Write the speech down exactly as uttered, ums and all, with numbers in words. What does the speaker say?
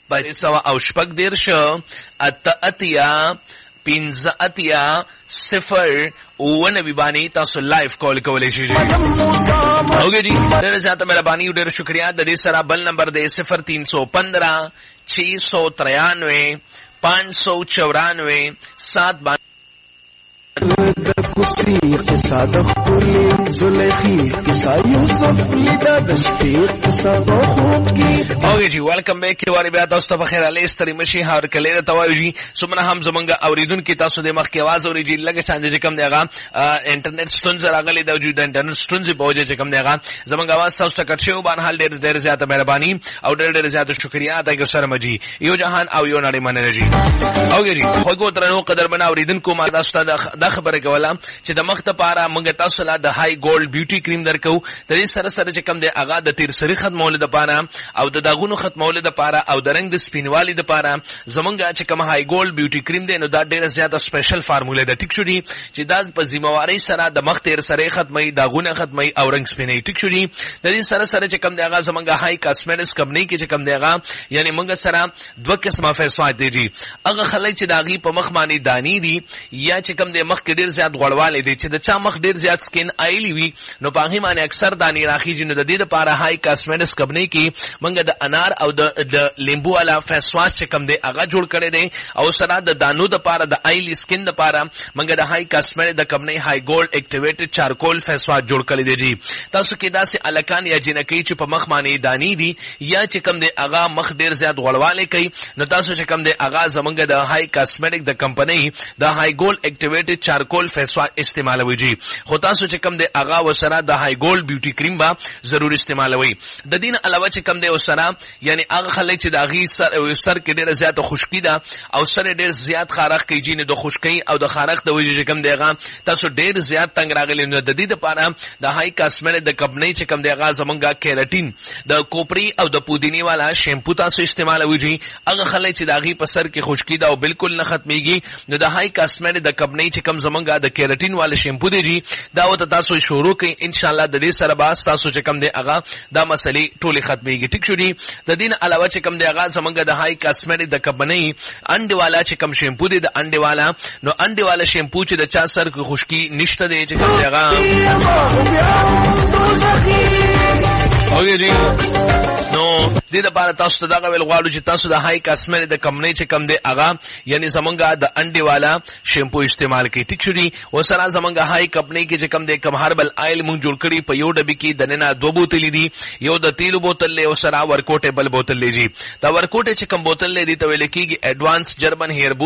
سوا او شپږ دېرش اته اتیا پنځه اتیا صفر اووه نوي باندې تاسو لایف کال کولی شئ. اوکې جی ډېره زیاته مهرباني او ډېر شکریہ. د دې سره بل نمبر دی صفر تین سو پندرہ چھ سو ترانوے پانچ سو چورانوے سات باندې کسی قصه د خپلې زلیخي قصه یوسف لیدا د شپې قصه د خوب کې. اوکې جی ویلکم بیک کیوالي بیا تاسو ته بخیر علي ستري مشي هر کله ته وایو جی سمنه هم زمونږ اوریدونکو تاسو د مخ کې आवाज اوري جی لګه چاند چې کوم دیغه انټرنیټ ستونزه راغلي د وجود انټرنیټ ستونزه په وجه چې کوم دیغه زمونږ आवाज تاسو ته کټ شو باندې حال ډېر ډېر زیاته مهرباني او ډېر ډېر زیاته شکریا ادا کوم سره مجي یو جهان او یو نړۍ مننه جی. اوکې جی خو کو ترنو قدر بنا اوریدونکو ما تاسو ته د خبره کوله چې د مخ ته پاره موږ تاسو لا د هاي ګولډ بیوټي کریم درکو. د دې سره سره چې کوم دی اغا د تیر سری ختمول د پاره او د داغونو ختمول د پاره او د رنگ د سپینوالي د پاره زمونږ چې کوم هاي ګولډ بیوټي کریم دی نو دا ډیره زیاته سپیشل فارموله ده. ټیک شو دی چې دا په ذمہواری سره د مخ تیر سره ختمي داغونه ختمي او رنگ سپینې. ټیک شو دی د دې سره سره چې کوم دی اغا زمونږ هاي کاسمیټکس کمپنی کې چې کوم دی اغا یعنی موږ سره دوه قسمه فیس واش دی. هغه خلک چې داغي په مخ باندې دانی دي یا چې کوم دی مخ کې ډیر زیات غړواله دي چې د چا مخ ډیر زیات سکین آیلی وي نو په هغه باندې اکثر دانی راخیږي. نو د دې لپاره هاي کاسمیټکس کمپنی کې موږ د انار او د لیمبو والا فیس واش چې کوم دی هغه جوړ کړی دی او سره د دانو د لپاره د آیلی سکین د لپاره موږ د هاي کاسمیټک د کمپنی هاي ګولډ اکټیویټډ چارکول فیس واش جوړ کړی دی. جی تاسو کې داسې الکان یا جنکی چې په مخ باندې دانی دي یا چې کوم دی هغه مخ ډیر زیات غړواله کوي نو تاسو چې کوم دی هغه زمونږ د هاي کاسمیټک د کمپنی د هاي ګولډ اکټیویټډ چارکول فیس واش استعمالوي. جی خو تاسو چې کوم دی هغه وسره د هاي ګولډ بیوټي کریم با ضرور استعمالوي. د دین علاوه چې کوم دی وسره یعنی هغه خلک چې د هغه سر سر کې ډیره زیاته خشکی ده او سر ډیر زیات خارق کیږي نو د خشکی او د خارق د وجې چې کوم دی هغه تاسو ډیر زیات تنگ راغلی نو د دې لپاره د هاي کاسمیټک د کمپنی چې کوم دی هغه زمونږه کیراټین د کوپری او د پودینی والا شیمپو تاسو استعمالوي. جی هغه خلک چې د هغه په سر کې خشکی ده او بالکل نه ختميږي نو د هاي کاسمیټک د کمپنی چې کوم زمونږه د کیراټین والا شیمپو دی جی دا وته تاسو شروع کړئ ان شاء الله د دې سره باس تاسو چې کوم دی هغه دا مسلې ټولې ختميږي. ټیک شو دی د دین علاوه چې کوم دی هغه زمونږه د هاي کاسمیټک د کمپنی انډي والا چې کوم شیمپو دی د انډي والا نو انډي والا شیمپو چې د چا سر کې خشکی نشته دی چې کوم دی هغه اوګه جی نو دې د لپاره تاسو ته دا ویل غواړو چې تاسو د هاي کاسمیټک د کمپنی چې کوم دی هغه یعنی زمونږه د انډي والا شیمپو استعمال کړئ. ټیک شو دی وسره زمونږه هاي کمپنی کې چې کوم دی کوم هربل آیل مونږ جوړ کړی په یو ډبی کې د ننا دوه بوتلې دي یو د تیلو بوتل له وسره ورکوټه بل بوتل لې. جی دا ورکوټه چې کوم بوتل لې دي ته ویل کېږي اډوانس جرمن هیر